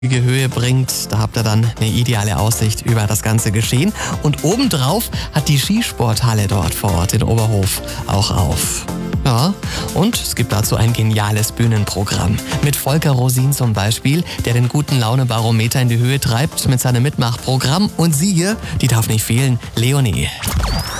Höhe bringt. Da habt ihr dann eine ideale Aussicht über das ganze Geschehen. Und obendrauf hat die Skisporthalle dort vor Ort in Oberhof auch auf. Ja, und es gibt dazu ein geniales Bühnenprogramm. Mit Volker Rosin zum Beispiel, der den guten Laune-Barometer in die Höhe treibt mit seinem Mitmachprogramm. Und sie hier, die darf nicht fehlen, Leonie.